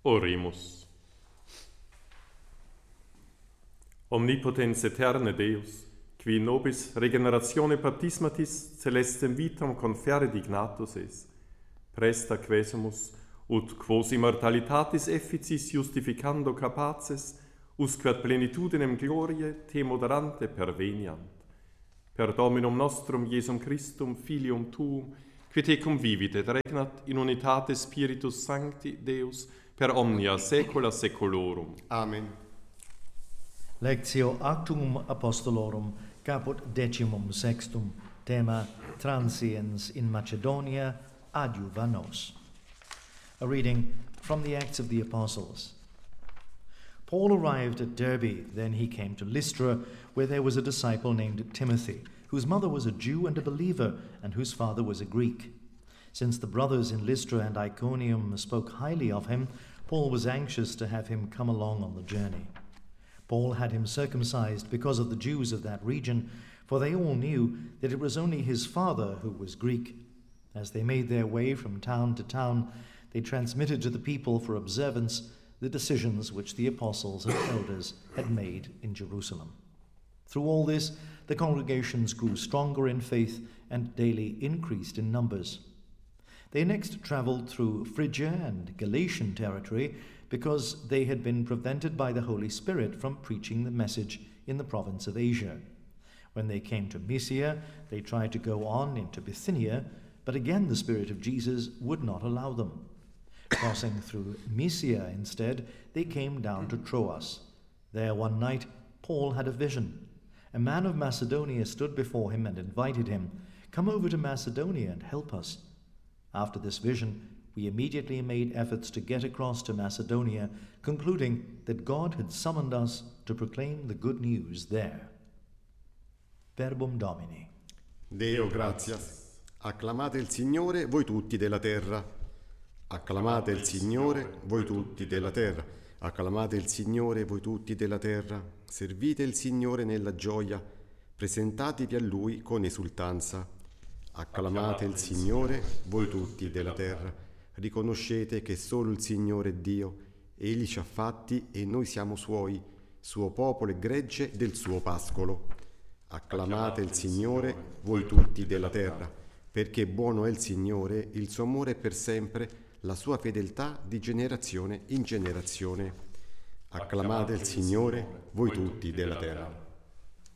Oremus. Omnipotens aeterne Deus, qui nobis regeneratione baptismatis celestem vitam confere dignatus es, presta quesumus, ut quos immortalitatis efficis justificando capaces, usque ad plenitudinem gloriae te moderante perveniant. Per Dominum nostrum Iesum Christum, Filium Tuum, qui tecum vivit et regnat in unitate Spiritus Sancti Deus, per omnia saecula saeculorum. Amen. Lectio Actum Apostolorum, caput 16, tema Transiens in Macedonia adjuva nos. A reading from the Acts of the Apostles. Paul arrived at Derbe, then he came to Lystra, where there was a disciple named Timothy, whose mother was a Jew and a believer, and whose father was a Greek. Since the brothers in Lystra and Iconium spoke highly of him, Paul was anxious to have him come along on the journey. Paul had him circumcised because of the Jews of that region, for they all knew that it was only his father who was Greek. As they made their way from town to town, they transmitted to the people for observance the decisions which the apostles and elders had made in Jerusalem. Through all this, the congregations grew stronger in faith and daily increased in numbers. They next traveled through Phrygia and Galatian territory because they had been prevented by the Holy Spirit from preaching the message in the province of Asia. When they came to Mysia, they tried to go on into Bithynia, but again the Spirit of Jesus would not allow them. Crossing through Mysia instead, they came down to Troas. There one night, Paul had a vision. A man of Macedonia stood before him and invited him, "Come over to Macedonia and help us." After this vision, we immediately made efforts to get across to Macedonia, concluding that God had summoned us to proclaim the good news there. Verbum Domini. Deo gratias. Acclamate il Signore, voi tutti della terra. Acclamate il Signore, voi tutti della terra. Acclamate il Signore, voi tutti della terra. Servite il Signore nella gioia. Presentatevi a Lui con esultanza. Acclamate il Signore, voi tutti della terra. Riconoscete che solo il Signore è Dio. Egli ci ha fatti e noi siamo Suoi, suo popolo e gregge del suo pascolo. Acclamate il Signore, voi tutti della terra, perché buono è il Signore, il suo amore è per sempre, la sua fedeltà di generazione in generazione. Acclamate il Signore, voi tutti della terra.